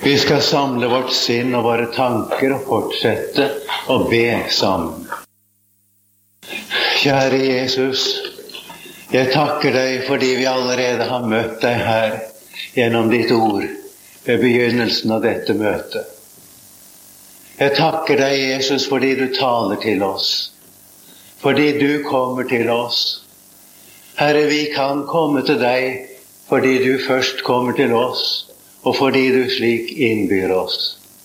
Vi skal samle vårt sinn og våre tanker og fortsette å be sammen. Kjære Jesus, jeg takker deg fordi vi allerede har møtt deg her gjennom ditt ord ved begynnelsen av dette møtet. Jeg takker deg, Jesus, fordi du taler til oss, fordi du kommer til oss. Herre, vi kan komme til deg fordi du først kommer til oss, og fordi du slik innbyr oss.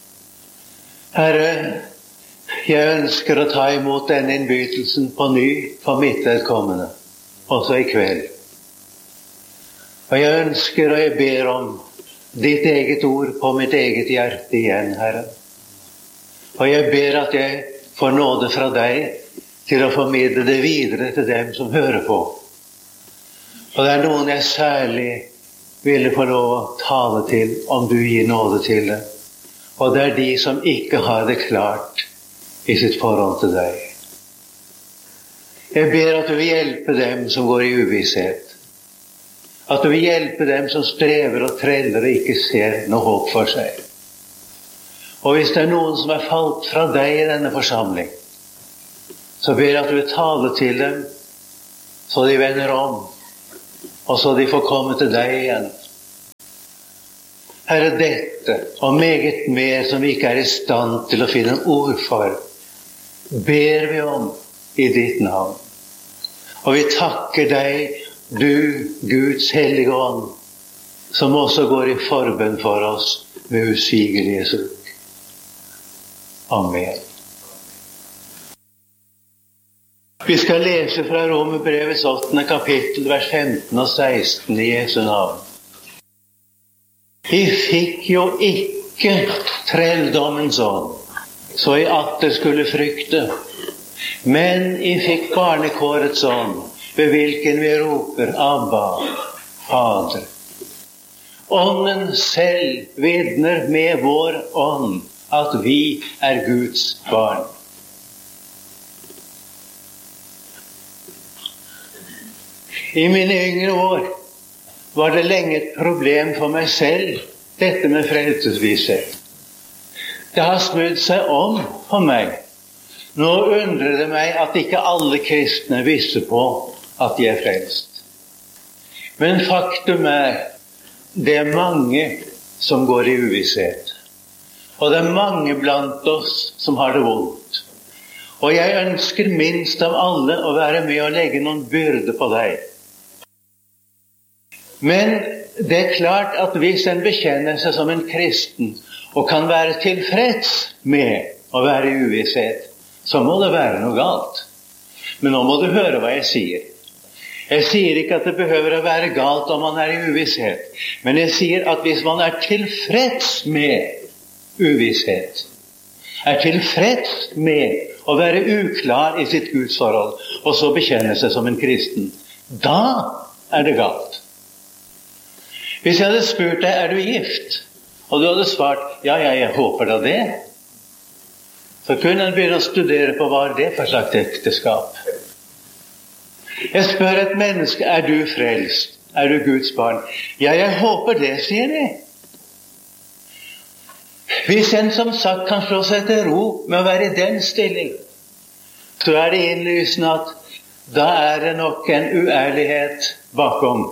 Herre, jeg ønsker å ta imot denne innbytelsen på ny for mitt vedkommende, også i kveld. Og jeg ønsker og jeg ber om ditt eget ord på mitt eget hjerte igjen, Herre. Og jeg ber at jeg får nåde fra deg til å formidle det videre til dem som hører på. Og det er noen jeg særlig ville få lov å tale til, om du gir nåde til det. Og det er de som ikke har det klart i sitt forhold til deg. Jeg ber at du vil hjelpe dem som går i uvisshet. At du vil hjelpe dem som strever og treller og ikke ser noe håp for seg. Og hvis det er noen som er falt fra deg i denne forsamling, så ber jeg at du vil tale til dem, så de vender om, og så de får komme til deg igjen. Herre, dette og meget mer som vi ikke er i stand til å finne ord for, ber vi om i ditt navn. Og vi takker deg, du, Guds hellige ånd, som også går i forbønn for oss med usigelig Jesus. Amen. Vi skal lese fra Romerbrevets 8. kapittel, vers 15 og 16 i Jesu navn. Vi fikk jo ikke trelldommens ånd, så I atter skulle frykte, men I fikk barnekårets ånd, ved hvilken vi roper Abba, Fader. Ånden selv vitner med vår ånd at vi er Guds barn. I mine yngre år var det lenge et problem for meg selv, dette med frelsesvisshet. Det har snudd seg om for meg. Nå undrer det meg at ikke alle kristne visste på at de er frelst. Men faktum det er mange som går i uvisshet. Og det er mange blant oss som har det vondt. Og jeg ønsker minst av alle å være med og legge noen byrde på deg. Men det er klart at hvis en bekjenner seg som en kristen og kan være tilfreds med å være i uvisshet, så må det være noe galt. Men nå må du høre hva jeg sier. Jeg sier ikke at det behøver å være galt om man er i uvisshet, men jeg sier at hvis man er tilfreds med uvisshet, er tilfreds med å være uklar i sitt gudsforhold, og så bekjenne seg som en kristen, da er det galt. Hvis jeg hadde spurt deg, er du gift? Og du hadde svart, ja, jeg håper da det. Så kunne en begynne å studere på hva det for slags ekteskap. Jeg spør et menneske, er du frelst? Er du Guds barn? Ja, jeg håper det, sier de. Hvis en som sagt kan slå seg til ro med å være i den stilling, så er det innlysende at da er det nok en uærlighet bakom.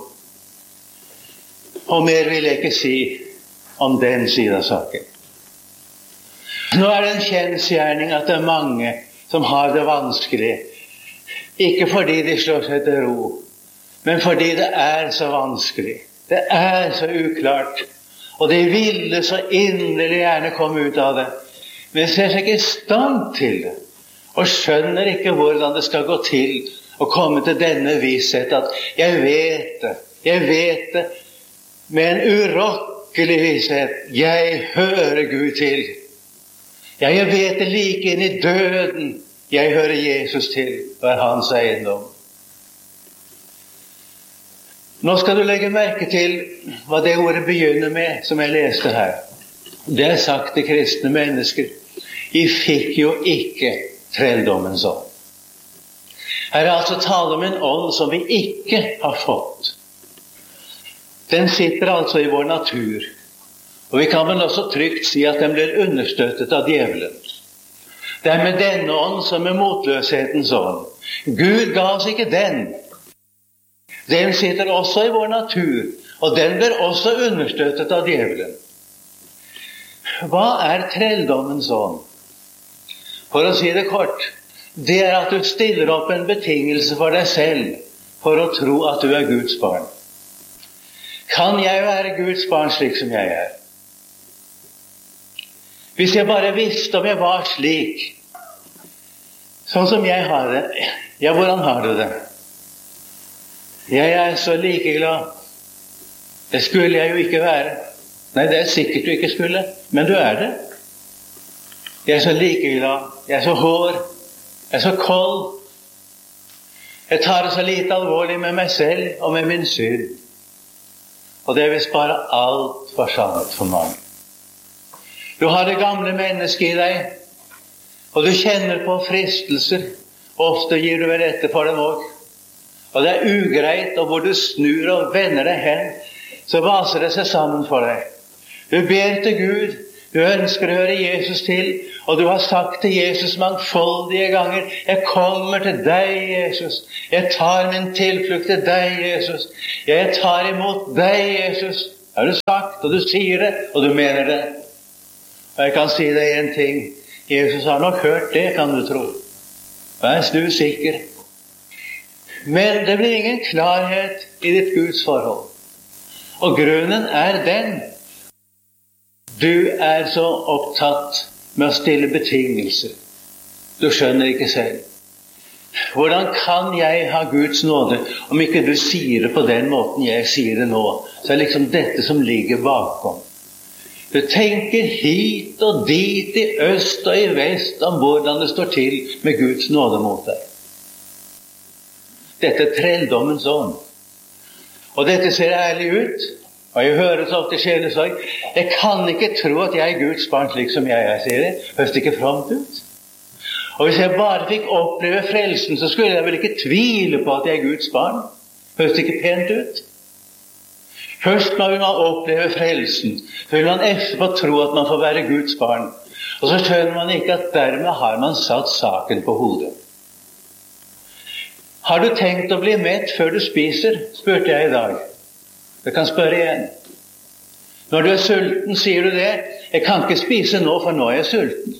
Og mer vil jeg ikke si om den siden av saken. Nå er det en kjensgjerning at det er mange som har det vanskelig. Ikke fordi de slår seg til ro, men fordi det er så vanskelig. Det er så uklart. Og de ville så inderlig gjerne komme ut av det. Men ser seg ikke i stand til det. Og skjønner ikke hvordan det skal gå til å komme til denne visshet at jeg vet det, med en urokkelig visshet. Jeg hører Gud til. Ja, jeg vet det like inn i døden. Jeg hører Jesus til, og er hans eiendom. Nå skal du legge merke til hva det ordet begynner med, som jeg leste her. Det er sagt til kristne mennesker. De fikk jo ikke trelldommens ånd. Her er altså tale om en ånd som vi ikke har fått. Den sitter altså i vår natur. Og vi kan vel også trygt si at den blir understøttet av djevelen. Det er med denne ånd som med motløshetens ånd. Gud ga oss ikke den. Den sitter også i vår natur, og den blir også understøttet av djevelen. Hva er trelldommens ånd? For å si det kort, det er at du stiller opp en betingelse for deg selv for å tro at du er Guds barn. Kan jeg være Guds barn slik som jeg er? Hvis jeg bare visste om jeg var slik, sånn som jeg har det, ja, hvordan har du det? Jeg er så likeglad. Det skulle jeg jo ikke være. Nei, det er sikkert du ikke skulle, men du er det. Jeg er så likeglad, jeg er så hård, jeg er så kold. Jeg tar det så lite alvorlig med meg selv og med min synd. Og det er visst bare alt for sant for mange. Du har det gamle mennesket i deg, og du kjenner på fristelser. Ofte gir du vel etter for dem også. Og det er ugreit, og hvor du snur og vender deg hen, så vaser det seg sammen for deg. Du ber til Gud, du ønsker å høre Jesus til, og du har sagt til Jesus mangfoldige ganger, jeg kommer til deg, Jesus. Jeg tar min tilflukt til deg, Jesus. Jeg tar imot deg, Jesus. Det har du sagt, og du sier det, og du mener det. Og jeg kan si deg en ting. Jesus har nok hørt det, kan du tro. Vær du sikker. Men det blir ingen klarhet i ditt Guds forhold. Og grunnen er den. Du er så opptatt med å stille betingelser. Du skjønner ikke selv. Hvordan kan jeg ha Guds nåde om ikke du sier det på den måten jeg sier det nå? Så er liksom dette som ligger bakom. Du tenker hit og dit, i øst og i vest, om hvordan det står til med Guds nåde mot deg. Dette er trelldommens ånd. Og dette ser ærlig ut, og jeg hører så ofte sjelesorg. Jeg kan ikke tro at jeg er Guds barn slik som jeg er, sier jeg. Høres det ikke fromt ut? Og hvis jeg bare fikk oppleve frelsen, så skulle jeg vel ikke tvile på at jeg er Guds barn. Høres det ikke pent ut? Først må man oppleve frelsen, så vil man etterpå tro at man får være Guds barn. Og så skjønner man ikke at dermed har man satt saken på hodet. Har du tenkt å bli mett før du spiser, spurte jeg i dag. Jeg kan spørre igjen. Når du er sulten, sier du det? Jeg kan ikke spise nå, for nå er jeg sulten.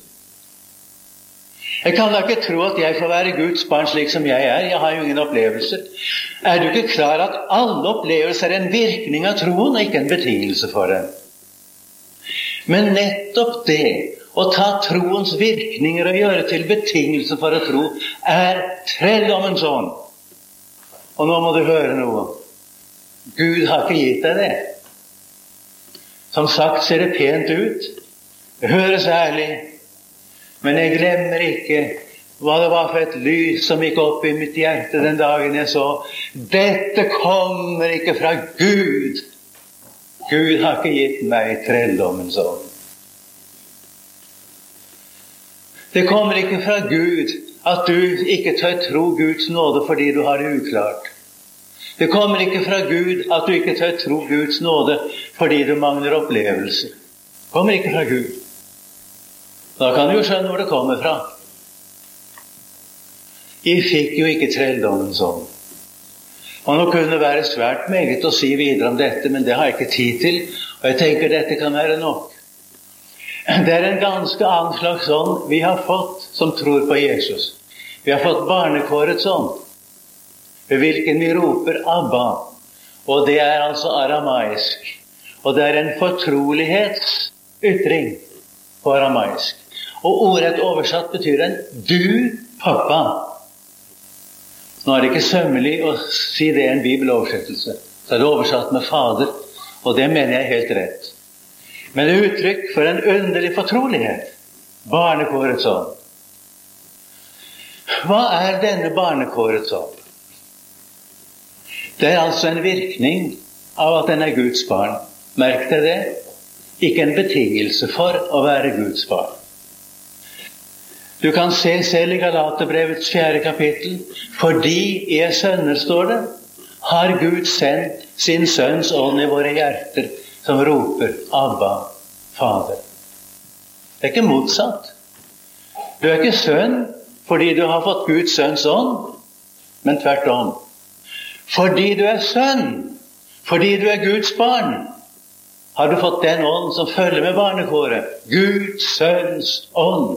Jeg kan da ikke tro at jeg får være Guds barn slik som jeg er. Jeg har jo ingen opplevelser. Er du ikke klar at alle opplevelser er en virkning av troen, og ikke en betingelse for den? Men nettopp det, å ta troens virkninger og gjøre til betingelse for å tro, er trelldommens ånd. Og nå må du høre noe. Gud har ikke gitt deg det. Som sagt ser det pent ut. Det høres ærlig. Men jeg glemmer ikke hva det var for et lys som gikk opp i mitt hjerte den dagen jeg så. Dette kommer ikke fra Gud. Gud har ikke gitt meg trelldommens ånd. Det kommer ikke fra Gud at du ikke tør tro Guds nåde fordi du har det uklart. Det kommer ikke fra Gud at du ikke tør tro Guds nåde fordi du mangler opplevelser. Det kommer ikke fra Gud. Da kan du jo skjønne hvor det kommer fra. Jeg fikk jo ikke trelldommens ånd. Og nå kunne det være svært meget å si videre om dette, men det har jeg ikke tid til, og jeg tenker dette kan være nok. Det er en ganske annen slags ånd vi har fått som tror på Jesus. Vi har fått barnekårets ånd, ved hvilken vi roper Abba, og det er altså aramaisk. Og det er en fortrolighetsytring på aramaisk. Og ordrett oversatt betyr den du, pappa. Nå er det ikke sømmelig å si det i en bibeloversettelse. Så er det oversatt med fader, og det mener jeg helt rett. Men det er uttrykk for en underlig fortrolighet. Barnekårets ånd. Hva er denne barnekårets ånd? Det er altså en virkning av at den er Guds barn. Merk deg det. Ikke en betingelse for å være Guds barn. Du kan se selv i Galaterbrevets 4. kapittel. Fordi I sønner, står det, har Gud sendt sin sønns ånd I våre hjerter, som roper Abba, Fader. Det ikke motsatt. Du ikke sønn fordi du har fått Guds sønns ånd, men tvert om. Fordi du sønn, fordi du Guds barn, har du fått den ånd som følger med barnekåret. Guds sønns ånd.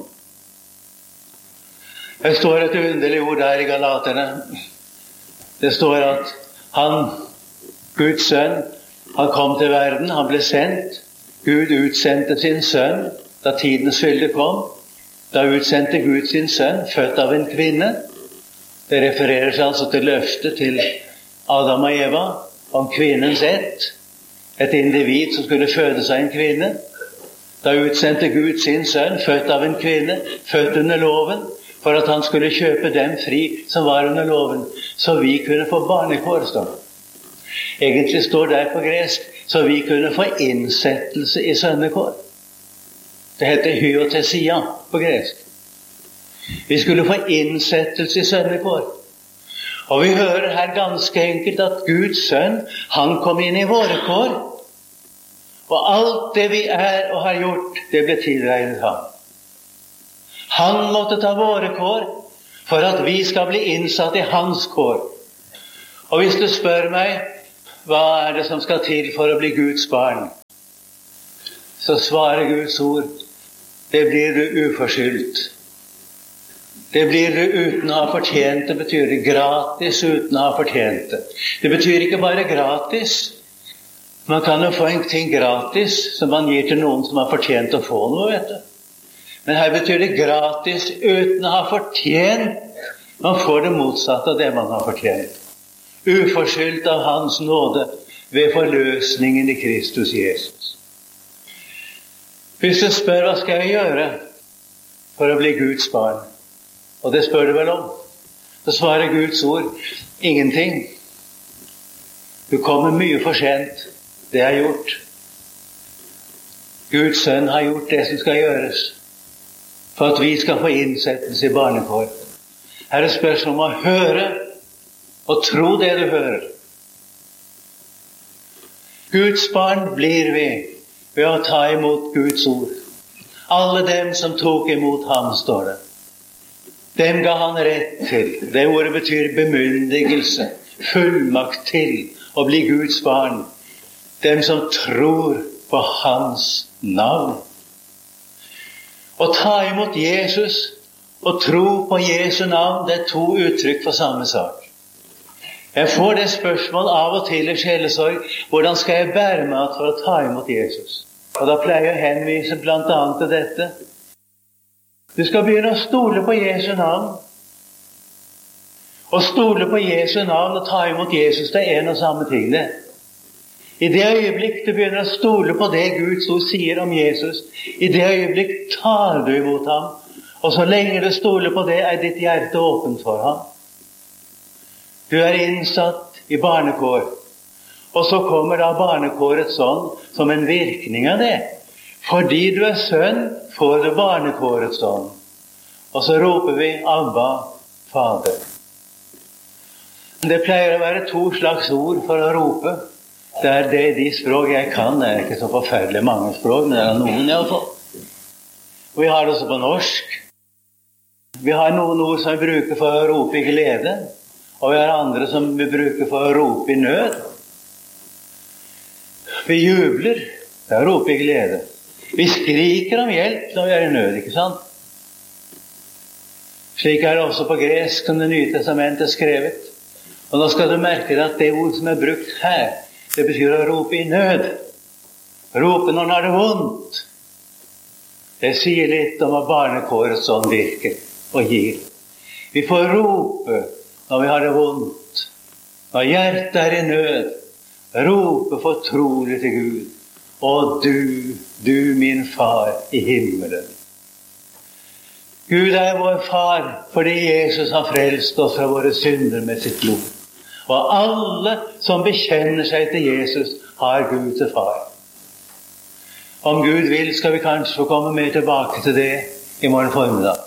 Det står et underlig ord der i Galaterne. Det står at han, Guds sønn, han kom til verden, han ble sendt. Gud utsendte sin sønn da tidens fylde kom. Da utsendte Gud sin sønn, født av en kvinne. Det refererer seg altså til løftet til Adam og Eva om kvinnens ett. Et individ som skulle fødes av en kvinne. Da utsendte Gud sin sønn, født av en kvinne, født under loven, for at han skulle kjøpe dem fri som var under loven, så vi kunne få barnekår, står det. Egentlig står det på gresk, så vi kunne få innsettelse i sønnekår. Det heter hyotesia på gresk. Vi skulle få innsettelse i sønnekår. Og vi hører her ganske enkelt at Guds sønn, han kom inn i våre kår. Og alt det vi og har gjort, det ble tilregnet ham. Han måtte ta våre kår for at vi skal bli innsatt i hans kår. Og hvis du spør meg, hva det som skal til for å bli Guds barn? Så svarer Guds ord, det blir du uforskyldt. Det blir du uten å ha fortjent det, betyr det gratis uten å ha fortjent det. Det betyr ikke bare gratis. Man kan jo få en ting gratis som man gir til noen som har fortjent å få noe, vet du. Men her betyr det gratis uten å ha fortjent. Man får det motsatte av det man har fortjent. Uforskyldt av hans nåde ved forløsningen i Kristus Jesus. Hvis du spør hva skal jeg gjøre for å bli Guds barn, og det spør du vel om, så svarer Guds ord ingenting. Du kommer mye for sent. Det er gjort. Guds sønn har gjort det som skal gjøres for at vi skal få innsettelse i barnekår. Her er det spørsmål om å høre og tro det du hører. Guds barn blir vi ved å ta imot Guds ord. Alle dem som tok imot ham, står det. Dem ga han rett til. Det ordet betyr bemyndigelse, fullmakt til å bli Guds barn. Dem som tror på hans navn. Å ta imot Jesus og tro på Jesu navn, det er to uttrykk for samme sak. Jeg får det spørsmål av og til i sjelesorg, hvordan skal jeg bære meg for å ta imot Jesus? Og da pleier jeg å henvise blant annet til dette. Du skal begynne å stole på Jesu navn. Å stole på Jesu navn og ta imot Jesus, det er en og samme ting det. I det øyeblikk du begynner å stole på det Guds ord sier om Jesus, i det øyeblikk tar du imot ham, og så lenge du stoler på det, er ditt hjerte åpent for ham. Du er innsatt i barnekår, og så kommer da barnekårets ånd som en virkning av det. Fordi du er sønn, får du barnekårets ånd. Og så roper vi, Abba, Fader. Det pleier å være to slags ord for å rope. Det er de språk jeg kan. Det er ikke så forferdelig mange språk, men det er noen i alle fall. Vi har det også på norsk. Vi har noen ord som vi bruker for å rope i glede, og vi har andre som vi bruker for å rope i nød. Vi jubler, det er å rope i glede. Vi skriker om hjelp når vi er i nød, ikke sant? Slik er det også på gresk som Det nye testamentet er skrevet. Og nå skal du merke deg at det ord som er brukt her, det betyr å rope i nød. Rope når man har det vondt. Det sier litt om hva barnekårets ånd virker og gir. Vi får rope når vi har det vondt. Når hjertet er i nød, rope fortrolig til Gud. Og du min far i himmelen. Gud er vår far fordi Jesus har frelst oss fra våre synder med sitt blod. Og alle som bekjenner seg til Jesus, har Gud til far. Om Gud vil, skal vi kanskje få komme mer tilbake til det i morgen formiddag.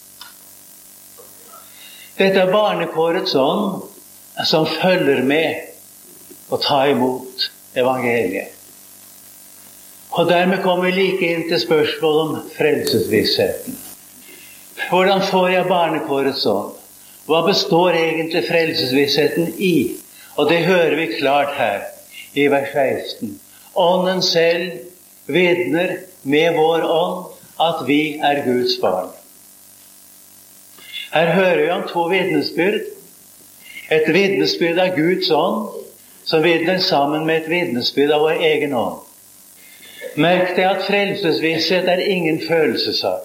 Dette er barnekårets ånd som følger med og tar imot evangeliet. Og dermed kommer vi like inn til spørsmålet om frelsesvissheten. Hvordan får jeg barnekårets ånd? Hva består egentlig frelsesvissheten i? Og det hører vi klart her i vers 16. Ånden selv vitner med vår ånd at vi er Guds barn. Her hører vi om to vitnesbyrd. Et vitnesbyrd av Guds ånd, som vitner sammen med et vitnesbyrd av vår egen ånd. Merk deg at frelsesvisshet er ingen følelsessak.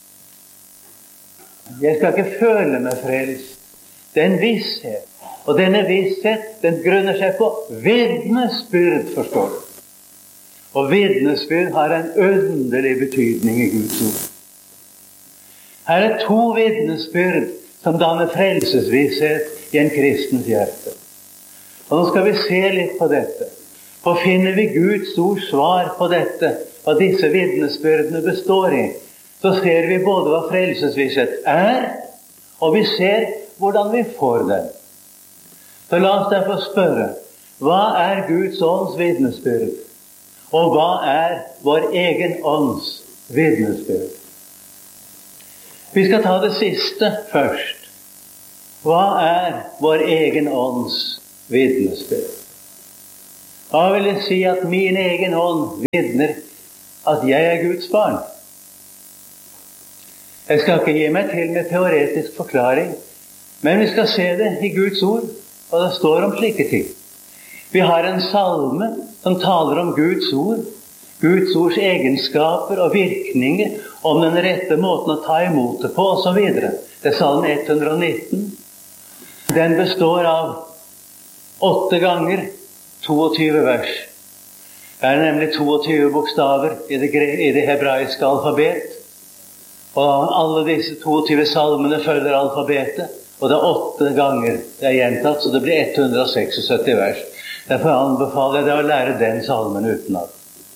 Jeg skal ikke føle meg frelst. Det er en visshet. Og denne visshet, den grunner seg på vitnesbyrd, forstår du. Og vitnesbyrd har en underlig betydning i Guds ord. Her er to vitnesbyrd som danner frelsesvisshet i en kristens hjerte. Og nå skal vi se litt på dette. For finner vi Guds ord svar på dette, hva disse vitnesbyrdene består i, så ser vi både hva frelsesvisshet er, og vi ser hvordan vi får den. Så la oss derfor spørre, hva er Guds ånds vitnesbyrd? Og hva er vår egen ånds vitnesbyrd? Vi skal ta det siste først. Hva er vår egen ånds vitnesbyrd? Hva vil det si at min egen ånd vitner at jeg er Guds barn? Jeg skal ikke gi meg til med teoretisk forklaring, men vi skal se det i Guds ord, og det står om slike ting. Vi har en salme som taler om Guds ord, Guds ords egenskaper og virkninger, om den rette måten å ta imot det på, og så videre. Det er salme 119. Den består av 8 ganger 22 vers. Det er nemlig 22 bokstaver i det hebraiske alfabet. Og alle disse 22 salmene følger alfabetet. Og det er 8 ganger det er gjentatt, så det blir 176 vers. Derfor anbefaler jeg deg å lære den salmen utenat.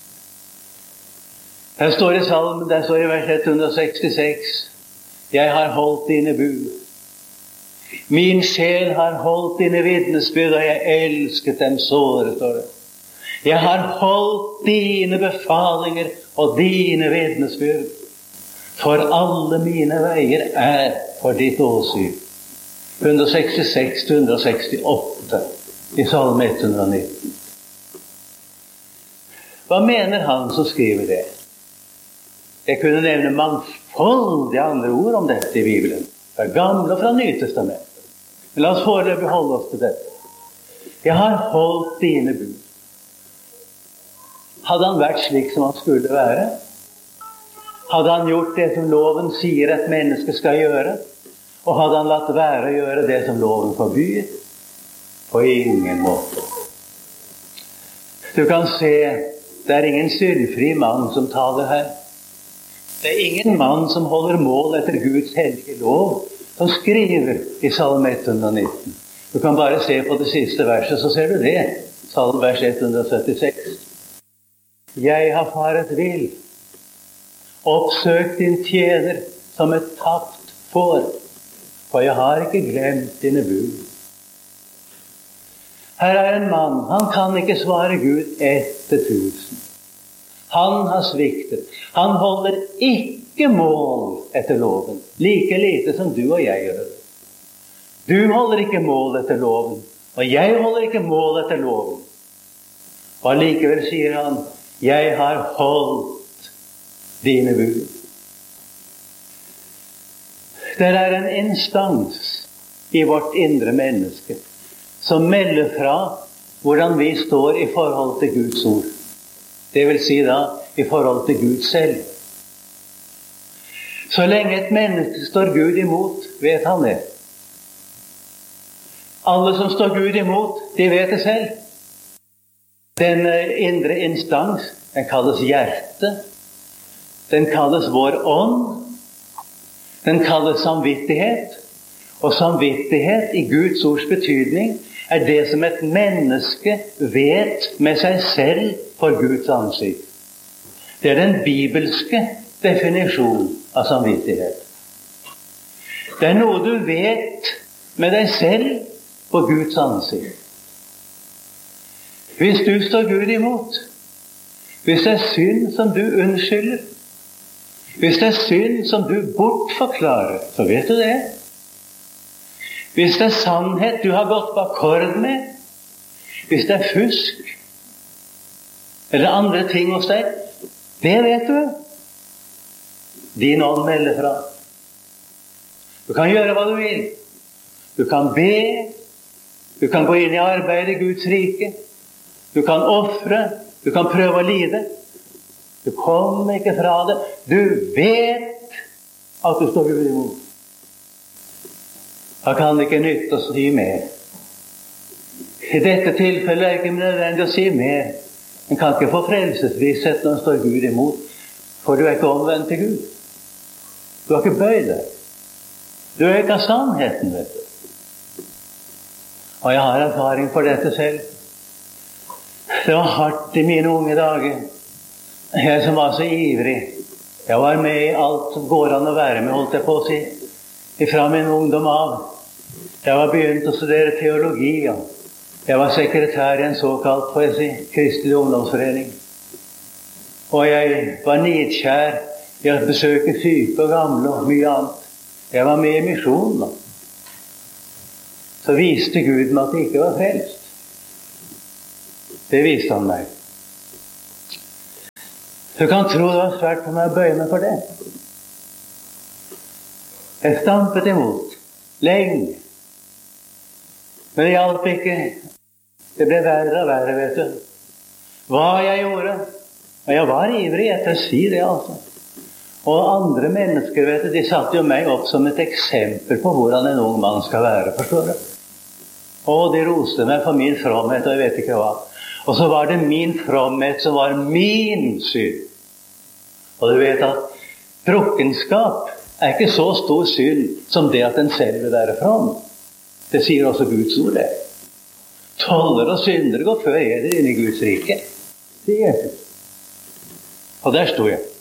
Der står i vers 166, jeg har holdt dine bud. Min sjel har holdt dine vitnesbyrd, og jeg elsket dem såre, står det. Jeg har holdt dine befalinger og dine vitnesbyrd, for alle mine veier er for ditt åsyn. 166-168 i salme 119. Hva mener han som skriver det? Jeg kunne nevne mangfoldige andre ord om dette i Bibelen, fra Gamle og fra Nytestamentet. Men la oss foreløpig holde oss til dette. Jeg har holdt dine bud. Hadde han vært slik som han skulle være? Hadde han gjort det som loven sier et menneske skal gjøre? Og hadde han latt være å gjøre det som loven forbyr? På ingen måte. Du kan se, det er ingen syndfri mann som taler her. Det er ingen mann som holder mål etter Guds hellige lov, som skriver i salme 119. Du kan bare se på det siste verset, så ser du det. Salme vers 176. Jeg har faret vill, oppsøkt din tjener som et tapt får, for jeg har ikke glemt dine bud. Her er en mann, han kan ikke svare Gud etter 1000. Han har sviktet. Han holder ikke mål etter loven, like lite som du og jeg gjør det. Du holder ikke mål etter loven, og jeg holder ikke mål etter loven. Og allikevel sier han, jeg har holdt dine bud. Det er en instans i vårt indre menneske som melder fra hvordan vi står i forhold til Guds ord. Det vil si da, i forhold til Gud selv. Så lenge et menneske står Gud imot, vet han det. Alle som står Gud imot, de vet det selv. Den indre instans, den kalles hjerte. Den kalles vår ånd. Den kalles samvittighet. Og samvittighet i Guds ords betydning er det som et menneske vet med seg selv for Guds ansikt. Det er den bibelske definisjonen av samvittighet. Det er noe du vet med deg selv på Guds ansikt. Hvis du står Gud imot, Hvis det er synd som du unnskylder, hvis det er synd som du bortforklarer, så vet du det. Hvis det er sannhet du har gått på akkord med, hvis det er fusk eller andre ting hos deg, det vet du. Din ånd melder fra. Du kan gjøre hva du vil. Du kan be, du kan gå inn i arbeidet i Guds rike, du kan offre, du kan prøve å lide. Du kommer ikke fra det. Du vet at du står Gud imot. Da kan det ikke nytte å si mer. I dette tilfellet er det ikke nødvendig å si mer. En kan ikke få frelsesvisshet når en står Gud imot, for du er ikke omvendt til Gud. Du har ikke bøyd deg. Du er ikke av sannheten, vet du. Og jeg har erfaring for dette selv. Det var hardt i mine unge dager. Jeg som var så ivrig. Jeg var med i alt som går an å være med, holdt jeg på å si. Ifra min ungdom av. Jeg var begynt å studere teologi, og jeg var sekretær i en såkalt, får jeg si, kristelig ungdomsforening. Og jeg var nidkjær i å besøke syke og gamle og mye annet. Jeg var med i misjonen, da. Så viste Gud meg at jeg ikke var frelst. Det viste han meg. Du kan tro det var svært for meg å bøye meg for det. Jeg stampet imot lenge. Men det hjalp ikke. Det ble verre og verre, vet du. Hva jeg gjorde. Og jeg var ivrig etter å si det, altså. Og andre mennesker, vet du, de satte jo meg opp som et eksempel på hvordan en ung mann skal være, forstår du. Og de roste meg for min fromhet, og jeg vet ikke hva. Og så var det min fromhet som var min synd. Og du vet at drukkenskap er ikke så stor synd som det at en selv vil være from. Det sier også Guds ord, det. Toller og syndere går før eder inn i Guds rike. Sier Jesus. Og der stod jeg.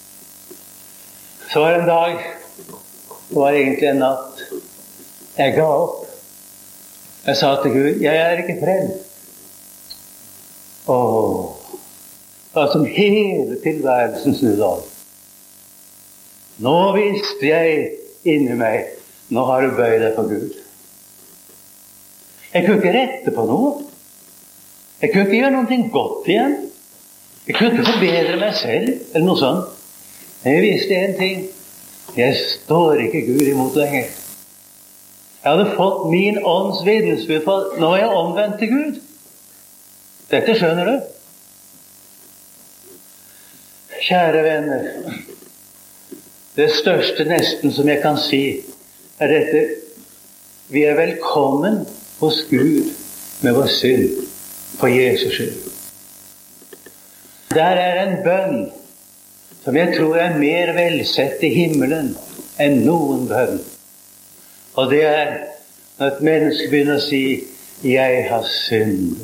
Så var det en dag, det var egentlig en natt, jeg ga opp. Jeg sa til Gud, jeg er ikke frelst. Det var som hele tilværelsen snudde om. Nå visste jeg inni meg, nå har du bøyd deg for Gud. Jeg kunne ikke rette på noe. Jeg kunne ikke gjøre noe godt igjen. Jeg kunne ikke forbedre meg selv, eller noe sånt. Men jeg visste en ting. Jeg står ikke Gud imot lenger. Jeg hadde fått min ånds vitnesbyrd, for nå er jeg omvendt til Gud. Dette skjønner du. Kjære venner, det største nesten som jeg kan si, er dette: vi er velkommen hos Gud med vår synd for Jesus skyld. Der er en bønn som jeg tror er mer velsett i himmelen enn noen bønn. Og det er når et menneske begynner å si, jeg har syndet.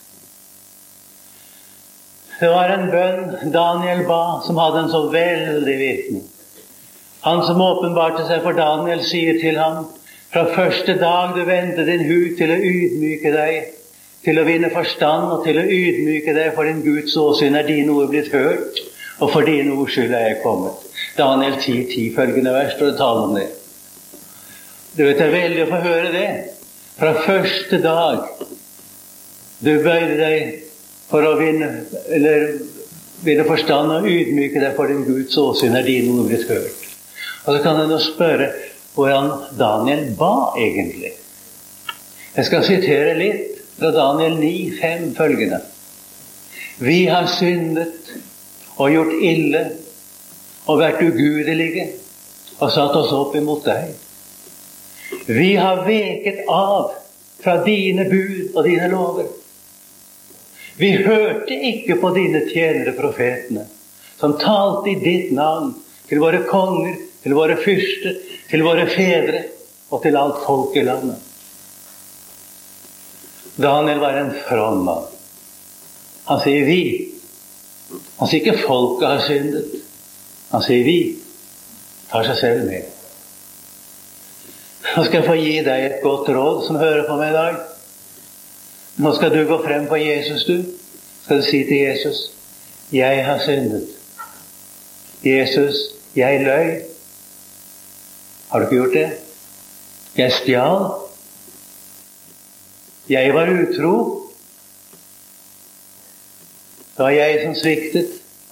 Det var en bønn Daniel ba, som hadde en så veldig virkning. Han som åpenbarte seg for Daniel, sier til ham, fra første dag du vendte din hud til å ydmyke deg, til å vinne forstand og til å ydmyke deg for din Guds åsyn, er dine ord blitt hørt, og for dine ord skyld er jeg kommet. Daniel 10:10, følgende vers, for å tale om det. Du vet, det er veldig å få høre det. Fra første dag du bøyde deg for å vinne forstand og ydmyke deg for din Guds åsyn, er dine ord blitt hørt. Og så kan en jo spørre hvordan Daniel ba egentlig. Jeg skal sitere litt fra Daniel 9:5 følgende. Vi har syndet og gjort ille og vært ugudelige og satt oss opp imot deg. Vi har veket av fra dine bud og dine lover. Vi hørte ikke på dine tjenere profetene, som talte i ditt navn til våre konger, til våre fyrster, til våre fedre og til alt folk i landet. Daniel var en from mann. Han sier vi. Han sier ikke folket har syndet. Han sier vi. Tar seg selv med. Nå skal jeg få gi deg et godt råd som hører på meg i dag. Nå skal du gå frem på Jesus, du. Skal du si til Jesus, jeg har syndet. Jesus, jeg løy. Har du ikke gjort det? Jeg stjal. Jeg var utro. Det var jeg som sviktet.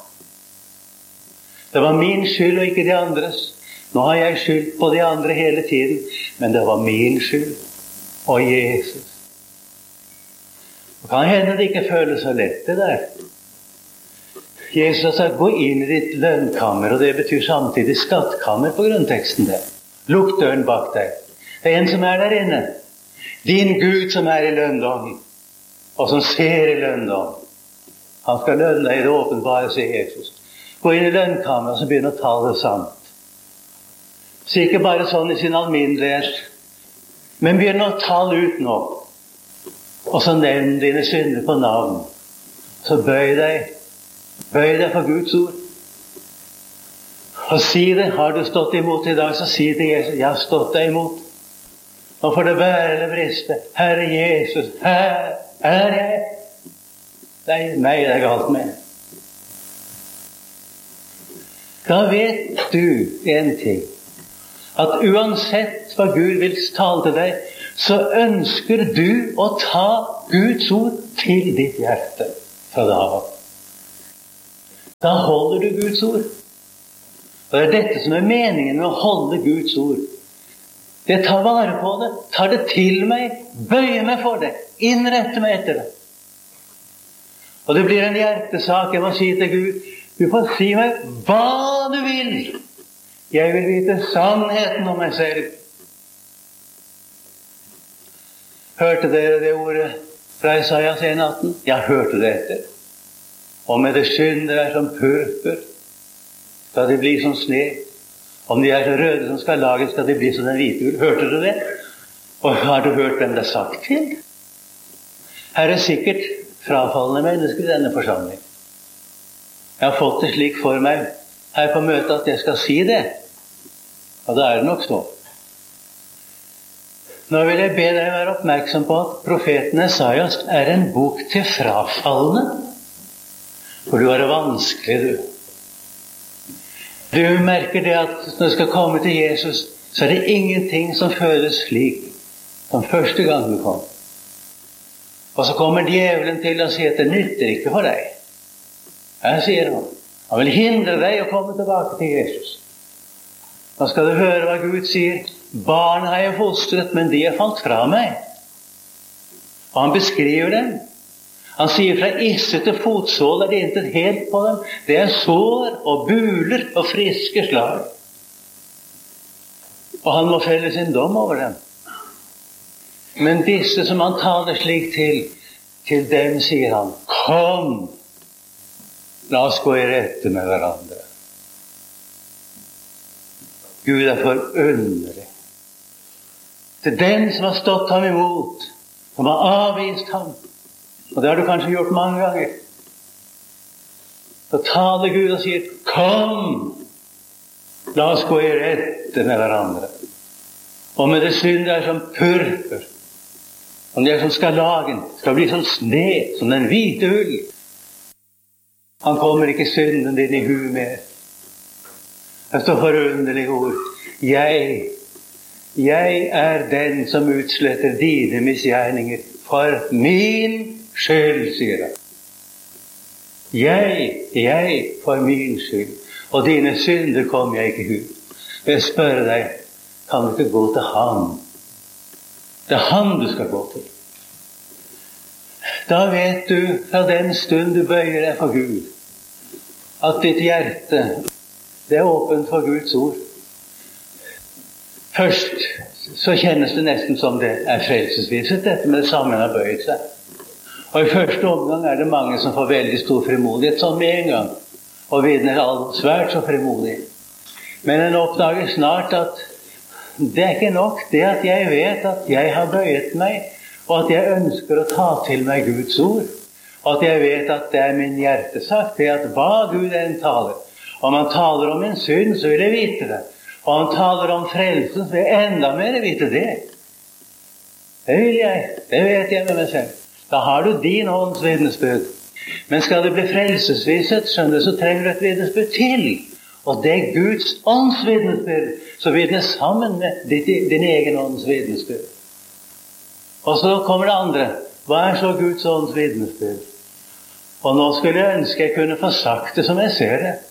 Det var min skyld og ikke de andres. Nå har jeg skyld på de andre hele tiden, men det var min skyld og Jesus. Det kan hende det ikke føles så lett det der. Jesus har sagt, gå inn i ditt lønnkammer, og det betyr samtidig skattkammer på grunnteksten der. Lukk døren bak deg. Det er en som er der inne. Din Gud som er i lønndom, og som ser i lønndom. Han skal lønne deg i det åpenbare, sier Jesus. Gå inn i lønnkammeret og så begynne å tale sant. Så ikke bare sånn i sin alminnelighet, men begynne å tale ut nå. Og så nevn dine synder på navn. Så bøy deg for Guds ord. Og si det. Har du stått imot i dag, så si til Jesus, jeg har stått deg imot. Nå får det være eller briste. Herre Jesus, her er jeg. Det er meg det er galt med. Da vet du en ting. At uansett hva Gud vil tale til deg, så ønsker du å ta Guds ord til ditt hjerte fra da av. Da holder du Guds ord. Og det er dette som er meningen med å holde Guds ord. Det tar vare på det, tar det til meg, bøyer meg for det, innretter meg etter det. Og det blir en hjertesak. Jeg må si til Gud, du får si meg hva du vil. Jeg vil vite sannheten om meg selv. Hørte dere det ordet fra Isaias 1,18? Ja, hørte det etter. Og med det synder er som purpur, skal de bli som sne. Om de er så røde som skal lages, skal de bli som den hvite ull. Hørte du det? Og har du hørt hvem det er sagt til? Her er sikkert frafallende mennesker i denne forsamling. Jeg har fått det slik for meg her på møtet at jeg skal si det. Og da er det nok så. Nå vil jeg be deg være oppmerksom på at profeten Esaias er en bok til frafallende. For du har det vanskelig, du. Du merker det at når du skal komme til Jesus, så er det ingenting som føles slik som første gang du kom. Og så kommer djevelen til og sier at det nytter ikke for deg. Her sier han. Han vil hindre deg å komme tilbake til Jesus. Nå skal du høre hva Gud sier. Barn har jeg fostret, men de er falt fra meg. Og han beskriver dem. Han sier fra isse til fotsål er det intet helt på dem. Det er sår og buler og friske slag. Og han må felle sin dom over dem. Men disse som han taler slik til dem sier han, kom, la oss gå i rette med hverandre. Gud er forunderlig. Til den som har stått ham imot, som har avvist ham, og det har du kanskje gjort mange ganger, så taler Gud og sier, kom, la oss gå i rette med hverandre. Og med det synd er som purpur, om det er som skarlagen, skal bli som sne, som den hvite ull. Han kommer ikke synden din i hu mer. Det står forunderlige ord. Jeg er den som utsletter dine misgjerninger for min skyld, sier han. Jeg for min skyld. Og dine synder kommer jeg ikke i hu. Jeg spør deg, kan du ikke gå til ham? Det er han du skal gå til. Da vet du fra den stund du bøyer deg for Gud, at ditt hjerte, det er åpent for Guds ord. Først så kjennes det nesten som det er frelsesviset, dette med det samme har bøyet seg. Og i første omgang er det mange som får veldig stor frimodighet, sånn med en gang, og vidner alt svært så frimodig. Men en oppdager snart at det er ikke nok det at jeg vet at jeg har bøyet meg, og at jeg ønsker å ta til meg Guds ord, og at jeg vet at det er min hjertesak, det at hva Gud enn taler. Om han taler om en synd, så vil jeg vite det. Og han taler om frelsen, så vil jeg enda mer vite det. Det vil jeg. Det vet jeg med meg selv. Da har du din ånds vitnesbyrd. Men skal det bli frelsesvishet, skjønner du, så trenger du et vitnesbyrd til. Og det er Guds ånds vitnesbyrd, så vitner sammen med din egen ånds vitnesbyrd. Og så kommer det andre. Hva er så Guds ånds vitnesbyrd? Og nå skulle jeg ønske jeg kunne få sagt det som jeg ser det.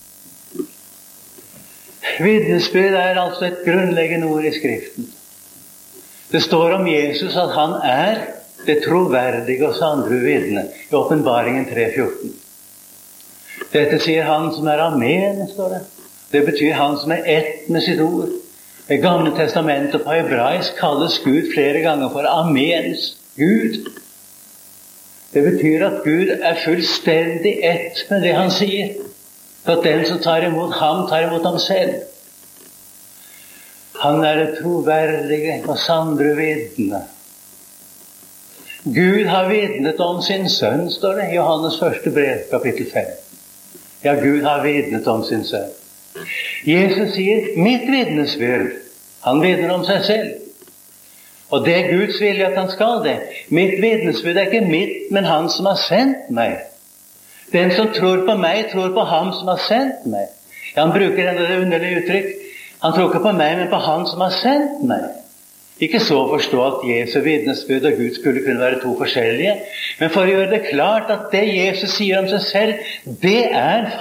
Vitnesbyrd er altså et grunnleggende ord i Skriften. Det står om Jesus at han er det troverdige og sanne vitne i Åpenbaringen 3:14. Dette sier han som er Amen, står det. Det betyr han som er ett med sitt ord. I Gamle testamentet på hebraisk kalles Gud flere ganger for Amens Gud. Det betyr at Gud er fullstendig ett med det han sier. For at den som tar imot ham selv. Han er det troverdige og sanne vitne. Gud har vitnet om sin sønn, står det i Johannes første brev, kapittel 5. Ja, Gud har vitnet om sin sønn. Jesus sier, mitt vitnesbyrd. Han vitner om seg selv. Og det er Guds vilje at han skal det. Mitt vitnesbyrd er ikke mitt, men han som har sendt meg. Den som tror på meg, tror på ham som har sendt meg. Ja, han bruker enda det underlige uttrykk. Han tror ikke på meg, men på han som har sendt meg. Ikke så å forstå at Jesu vitnesbyrd og Gud skulle kunne være to forskjellige, men for å gjøre det klart at det Jesus sier om seg selv, det er